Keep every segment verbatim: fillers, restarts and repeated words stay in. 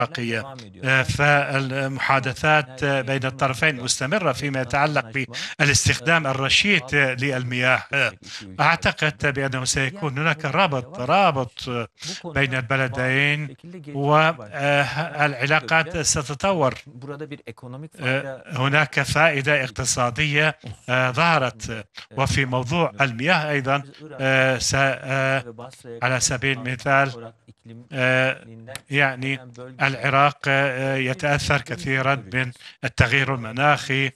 العراقية. فالمحادثات بين الطرفين مستمرة فيما يتعلق بالاستخدام الرشيد للمياه. أعتقد بأنه سيكون هناك رابط رابط بين البلدين، والعلاقات ستتطور. هناك فائدة اقتصادية ظهرت. وفي موضوع المياه أيضا، على سبيل المثال يعني العراق يتأثر كثيرا من التغيير المناخي،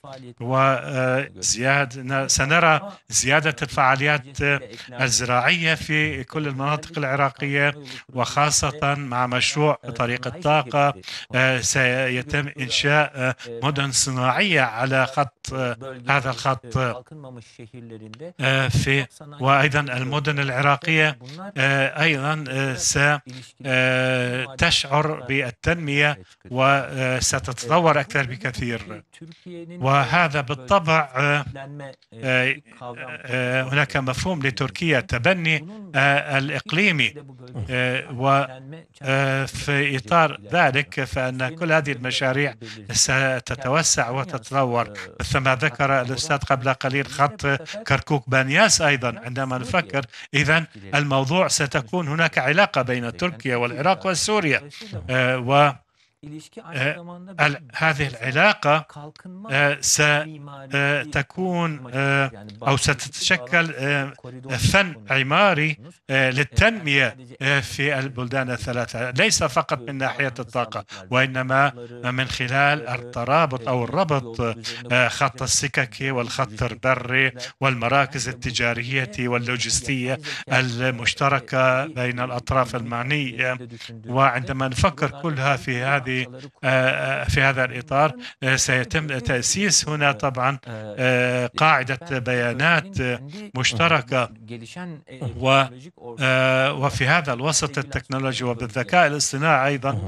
وزيادة سنرى زيادة الفعاليات الزراعية في كل المناطق العراقية، وخاصة مع مشروع طريق الطاقة. سيتم إنشاء مدن صناعية على خط هذا الخط في وأيضا المدن العراقية أيضا ستشعر بالتنمية وستتطور أكثر بكثير. وهذا بالطبع هناك مفهوم لتركيا التبني الإقليمي، وفي إطار ذلك فإن كل هذه المشاريع ستتوسع وتتطور. مثل ما ذكر الأستاذ قبل قليل خط كركوك بانياس أيضا. عندما نفكر إذن الموضوع ستكون هناك علاقة بين تركيا والعراق وسوريا، و هذه العلاقة ستكون أو ستتشكل فن عماري للتنمية في البلدان الثلاثة، ليس فقط من ناحية الطاقة، وإنما من خلال الترابط أو الربط خط السككي والخط البري والمراكز التجارية واللوجستية المشتركة بين الأطراف المعنية. وعندما نفكر كلها في هذه في هذا الإطار، سيتم تأسيس هنا طبعا قاعدة بيانات مشتركة، وفي هذا الوسط التكنولوجي وبالذكاء الاصطناعي أيضا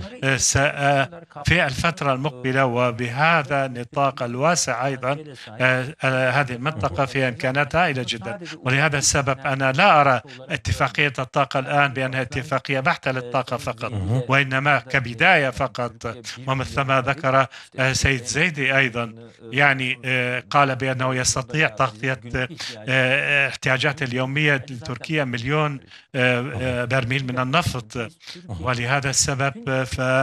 في الفترة المقبلة، وبهذا النطاق الواسع أيضا هذه المنطقة في إمكانات هائلة جدا. ولهذا السبب أنا لا أرى اتفاقية الطاقة الآن بأنها اتفاقية بحتة للطاقة فقط، وإنما كبداية فقط. ومثل ما ذكر سيد زيدي أيضا، يعني قال بأنه يستطيع تغطية احتياجات اليومية لتركيا مليون برميل من النفط. ولهذا السبب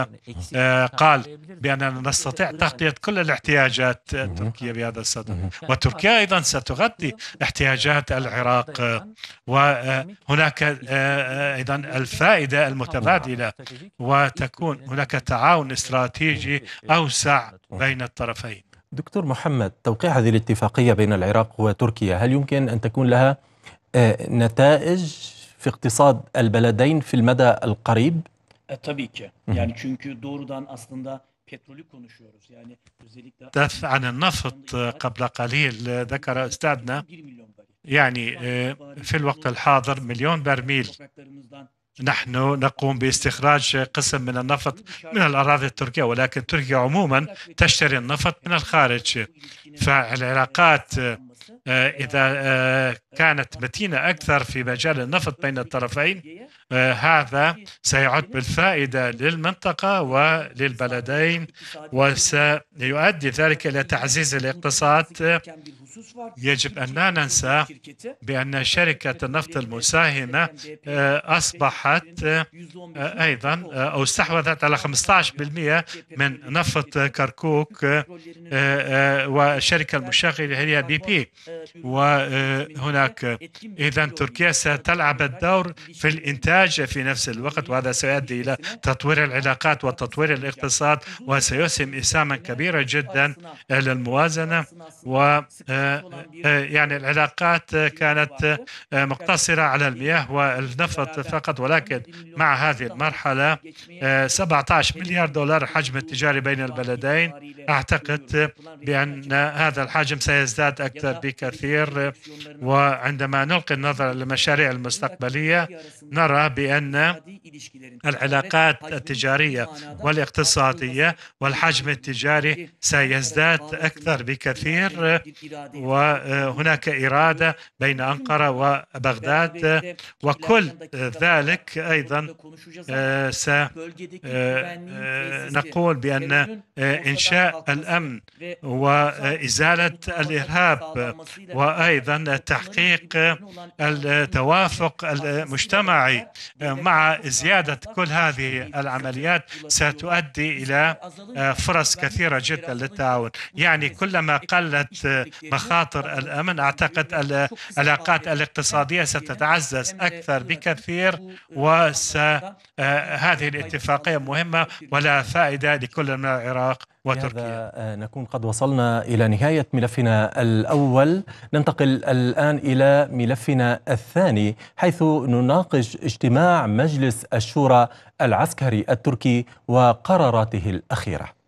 فقال بأننا نستطيع تغطية كل الاحتياجات التركية بهذا الصدد، وتركيا أيضا ستغطي احتياجات العراق. وهناك أيضا الفائدة المتبادلة، وتكون هناك تعاون استراتيجي أوسع بين الطرفين. دكتور محمد، توقيع هذه الاتفاقية بين العراق وتركيا هل يمكن أن تكون لها نتائج في اقتصاد البلدين في المدى القريب؟ Tabii ki. Yani çünkü doğrudan aslında petrolü konuşuyoruz. Yani özellikle تحدث عن النفط قبل قليل، ذكر أستاذنا يعني في الوقت الحاضر مليون برميل. نحن نقوم باستخراج قسم من النفط من الأراضي التركية، ولكن تركيا عموما تشتري النفط من الخارج. فالعلاقات إذا كانت متينة أكثر في مجال النفط بين الطرفين، هذا سيعود بالفائدة للمنطقة وللبلدين، وسيؤدي ذلك إلى تعزيز الاقتصاد. يجب أن لا ننسى بأن شركة النفط المساهمة أصبحت أيضا أو استحوذت على خمسة عشر بالمئة من نفط كركوك، والشركة المشغلة هي بي بي. وهناك إذن تركيا ستلعب الدور في الإنتاج في نفس الوقت، وهذا سيؤدي إلى تطوير العلاقات وتطوير الاقتصاد، وسيسهم إسهاما كبيرا جدا للموازنة. و يعني العلاقات كانت مقتصرة على المياه والنفط فقط، ولكن مع هذه المرحلة سبعة عشر مليار دولار الحجم التجاري بين البلدين. أعتقد بأن هذا الحجم سيزداد أكثر بكثير. وعندما نلقي النظر للمشاريع المستقبلية، نرى بأن العلاقات التجارية والاقتصادية والحجم التجاري سيزداد أكثر بكثير، وهناك إرادة بين أنقرة وبغداد، وكل ذلك أيضا سنقول بأن إنشاء الأمن وإزالة الإرهاب وأيضا تحقيق التوافق المجتمعي مع زيادة كل هذه العمليات ستؤدي إلى فرص كثيرة جدا للتعاون. يعني كلما قلت مخاطر الأمن أعتقد العلاقات الاقتصادية ستتعزز أكثر بكثير، وهذه الاتفاقية مهمة ولا فائدة لكل من العراق وتركيا. نكون قد وصلنا إلى نهاية ملفنا الأول. ننتقل الآن إلى ملفنا الثاني، حيث نناقش اجتماع مجلس الشورى العسكري التركي وقراراته الأخيرة.